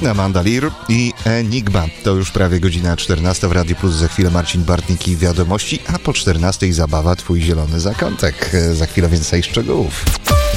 Amanda Lear i Enigma. To już prawie godzina 14 w Radiu Plus. Za chwilę Marcin Bartnik i wiadomości, a po 14 zabawa Twój zielony zakątek. Za chwilę więcej szczegółów.